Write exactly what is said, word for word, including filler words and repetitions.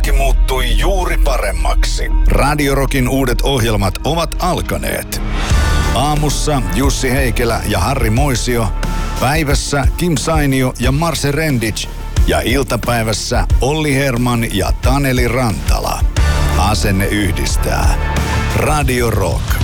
Kaikki muuttui juuri paremmaksi. Radio Rockin uudet ohjelmat ovat alkaneet. Aamussa Jussi Heikelä ja Harri Moisio. Päivässä Kim Sainio ja Marse Rendic. Ja iltapäivässä Olli Herman ja Taneli Rantala. Asenne yhdistää. Radio Rock.